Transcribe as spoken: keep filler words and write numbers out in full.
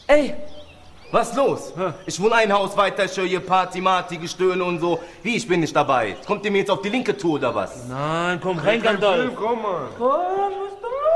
Ey, was los? Hä? Ich wohne ein Haus weiter, ich höre hier Party, Marty, Gestöhne und so. Wie, ich bin nicht dabei? Kommt ihr mir jetzt auf die linke Tour oder was? Nein, komm rein, Gandalf. Komm mal. Komm, was